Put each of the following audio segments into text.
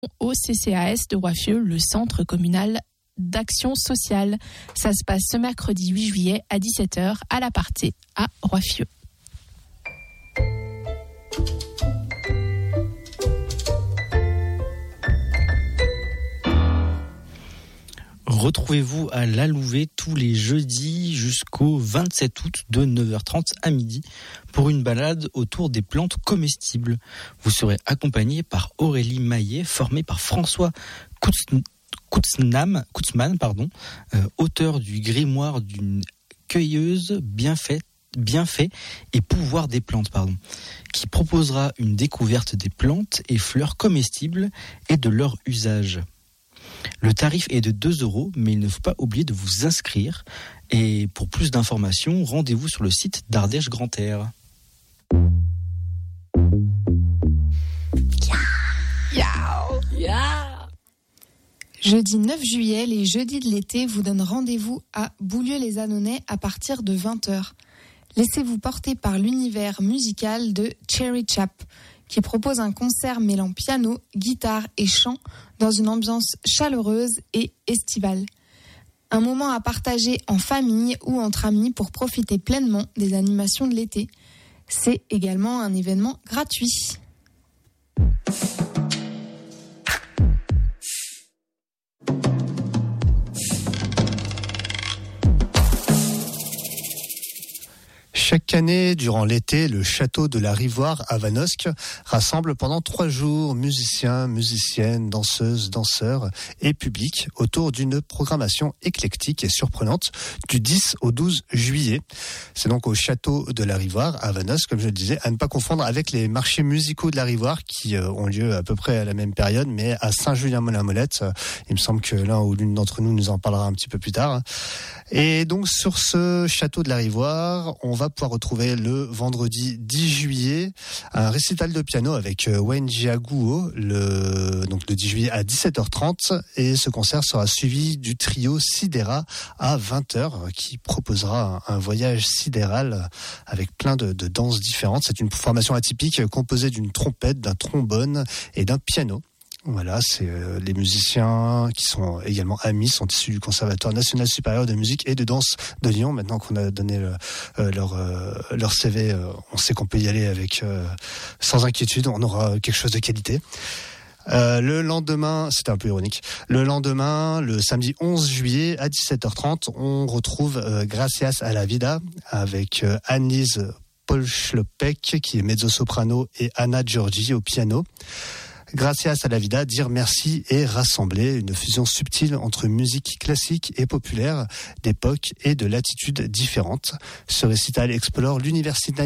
au CCAS de Roiffieux, le centre communal d'action sociale. Ça se passe ce mercredi 8 juillet à 17h à l'Aparté à Roiffieux. Retrouvez-vous à La Louvet tous les jeudis jusqu'au 27 août de 9h30 à midi pour une balade autour des plantes comestibles. Vous serez accompagné par Aurélie Maillet, formée par François Kutzmann, auteur du grimoire d'une cueilleuse bien fait et pouvoir des plantes, qui proposera une découverte des plantes et fleurs comestibles et de leur usage. Le tarif est de 2 €, mais il ne faut pas oublier de vous inscrire. Et pour plus d'informations, rendez-vous sur le site d'Ardèche Grand Air. Jeudi 9 juillet, les jeudis de l'été vous donnent rendez-vous à Boulieu-les-Annonais à partir de 20h. Laissez-vous porter par l'univers musical de Cherry Chap, qui propose un concert mêlant piano, guitare et chant dans une ambiance chaleureuse et estivale. Un moment à partager en famille ou entre amis pour profiter pleinement des animations de l'été. C'est également un événement gratuit. Chaque année, durant l'été, le château de la Rivoire à Vanosque rassemble pendant 3 jours musiciens, musiciennes, danseuses, danseurs et public autour d'une programmation éclectique et surprenante du 10 au 12 juillet. C'est donc au château de la Rivoire à Vanosque, comme je le disais, à ne pas confondre avec les marchés musicaux de la Rivoire qui ont lieu à peu près à la même période, mais à Saint-Julien-Molin-Molette. Il me semble que l'un ou l'une d'entre nous en parlera un petit peu plus tard. Et donc sur ce château de la Rivoire, on va pouvoir retrouver le vendredi 10 juillet un récital de piano avec Wayne Jiaguo, le 10 juillet à 17h30. Et ce concert sera suivi du trio Sidera à 20h qui proposera un voyage sidéral avec plein de danses différentes. C'est une formation atypique composée d'une trompette, d'un trombone et d'un piano. Voilà, c'est les musiciens qui sont également amis, sont issus du Conservatoire national supérieur de musique et de danse de Lyon. Maintenant qu'on a donné leur CV, on sait qu'on peut y aller avec sans inquiétude, on aura quelque chose de qualité. Le lendemain, c'était un peu ironique, le samedi 11 juillet à 17h30, on retrouve Gracias a la vida avec Annelise Polschlopek qui est mezzo-soprano et Anna Giorgi au piano. Gracias a la vida, dire merci et rassembler, une fusion subtile entre musique classique et populaire, d'époques et de latitudes différentes. Ce récital explore l'universalité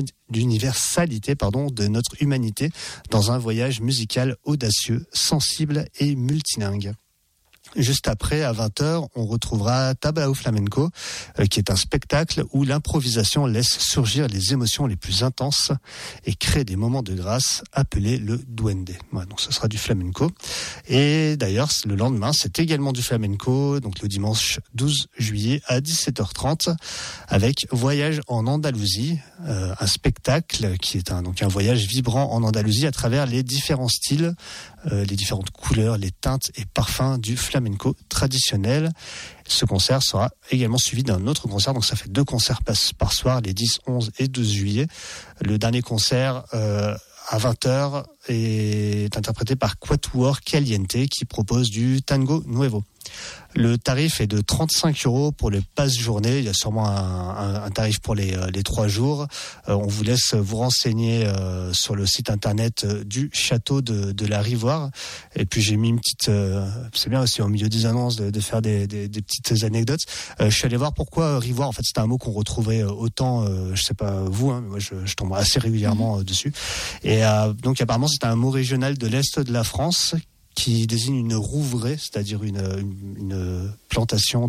de notre humanité dans un voyage musical audacieux, sensible et multilingue. Juste après, à 20h, on retrouvera Tablao Flamenco, qui est un spectacle où l'improvisation laisse surgir les émotions les plus intenses et crée des moments de grâce appelés le duende. Voilà, donc ce sera du flamenco. Et d'ailleurs, le lendemain, c'est également du flamenco, donc le dimanche 12 juillet à 17h30, avec Voyage en Andalousie, un spectacle qui est un voyage vibrant en Andalousie à travers les différents styles, les différentes couleurs, les teintes et parfums du flamenco traditionnel. Ce concert sera également suivi d'un autre concert, donc ça fait 2 concerts par soir, les 10, 11 et 12 juillet. Le dernier concert à 20h est interprété par Quatuor Caliente qui propose du tango nuevo. Le tarif est de 35 € pour les passes journée. Il y a sûrement un tarif pour les 3 jours. On vous laisse vous renseigner sur le site internet du château de la Rivoire. Et puis j'ai mis une petite... c'est bien aussi au milieu des annonces de faire des petites anecdotes. Je suis allé voir pourquoi Rivoire. En fait, c'était un mot qu'on retrouvait autant, je sais pas vous, mais moi je tombe assez régulièrement dessus. Et donc apparemment c'était un mot régional de l'Est de la France qui désigne une rouveraie, c'est-à-dire une plantation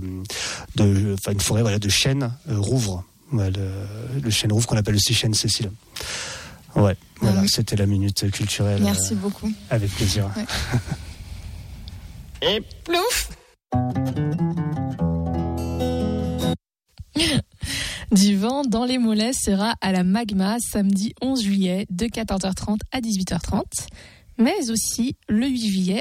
une forêt de chênes rouvres. Le chêne rouvre qu'on appelle aussi chêne Cécile. Ouais, voilà, c'était la minute culturelle. Merci beaucoup. Avec plaisir. Ouais. Et plouf. Du vent dans les mollets sera à la Magma samedi 11 juillet de 14h30 à 18h30. mais aussi le 8 juillet